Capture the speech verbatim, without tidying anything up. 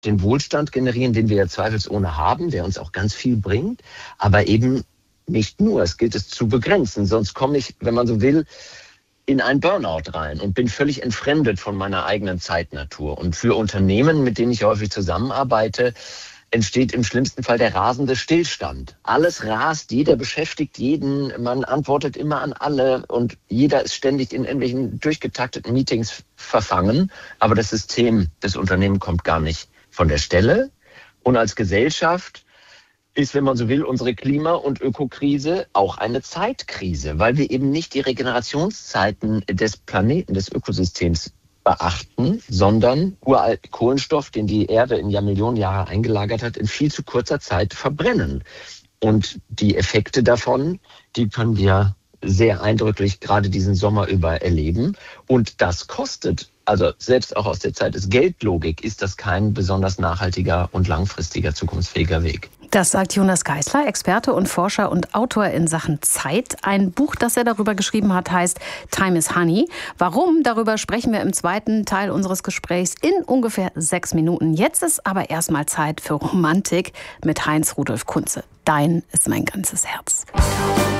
den Wohlstand generieren, den wir ja zweifelsohne haben, der uns auch ganz viel bringt, aber eben nicht nur. Es gilt es zu begrenzen, sonst komme ich, wenn man so will, in ein Burnout rein und bin völlig entfremdet von meiner eigenen Zeitnatur. Und für Unternehmen, mit denen ich häufig zusammenarbeite, entsteht im schlimmsten Fall der rasende Stillstand. Alles rast, jeder beschäftigt jeden, man antwortet immer an alle und jeder ist ständig in irgendwelchen durchgetakteten Meetings verfangen. Aber das System des Unternehmens kommt gar nicht von der Stelle. Und als Gesellschaft ist, wenn man so will, unsere Klima- und Ökokrise auch eine Zeitkrise, weil wir eben nicht die Regenerationszeiten des Planeten, des Ökosystems beachten, sondern uralten Kohlenstoff, den die Erde in Jahrmillionen Jahre eingelagert hat, in viel zu kurzer Zeit verbrennen. Und die Effekte davon, die können wir sehr eindrücklich gerade diesen Sommer über erleben. Und das kostet, also selbst auch aus der Zeit des Geldlogik, ist das kein besonders nachhaltiger und langfristiger zukunftsfähiger Weg. Das sagt Jonas Geisler, Experte und Forscher und Autor in Sachen Zeit. Ein Buch, das er darüber geschrieben hat, heißt Time is Honey. Warum? Darüber sprechen wir im zweiten Teil unseres Gesprächs in ungefähr sechs Minuten. Jetzt ist aber erstmal Zeit für Romantik mit Heinz Rudolf Kunze. Dein ist mein ganzes Herz.